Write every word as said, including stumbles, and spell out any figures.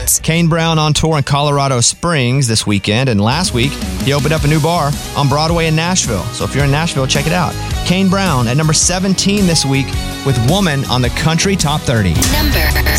tunes. Kane Brown on tour in Colorado Springs this weekend, and last week he opened up a new bar on Broadway in Nashville. So if you're in Nashville, check it out. Kane Brown at number seventeen this week with Woman on the Country Top thirty. Number